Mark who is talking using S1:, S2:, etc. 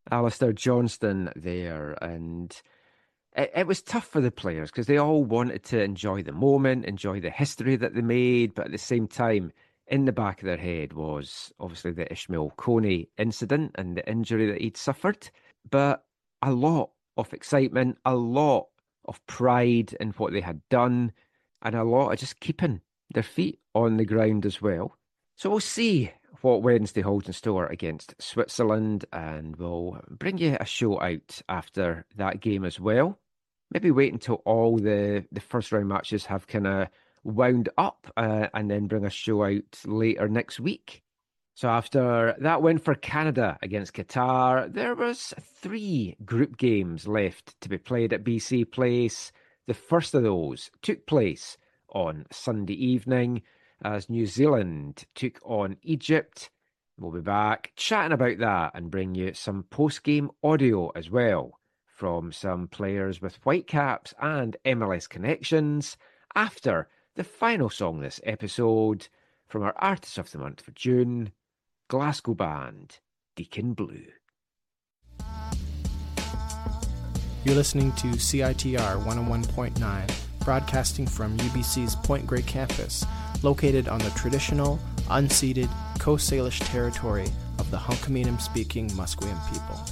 S1: Alistair Johnston there, and it was tough for the players because they all wanted to enjoy the moment, enjoy the history that they made, but at the same time, in the back of their head was obviously the Ishmael Coney incident and the injury that he'd suffered. But a lot of excitement, a lot of pride in what they had done, and a lot of just keeping their feet on the ground as well. So we'll see what Wednesday holds in store against Switzerland, and we'll bring you a show out after that game as well. Maybe wait until all the first round matches have kind of wound up, and then bring a show out later next week. So after that win for Canada against Qatar, there was three group games left to be played at BC Place. The first of those took place on Sunday evening as New Zealand took on Egypt. We'll be back chatting about that and bring you some post-game audio as well from some players with Whitecaps and MLS connections after the final song this episode from our Artist of the Month for June, Glasgow band Deacon Blue.
S2: You're listening to CITR 101.9, broadcasting from UBC's Point Grey campus, located on the traditional, unceded Coast Salish territory of the Hunkaminam-speaking Musqueam people.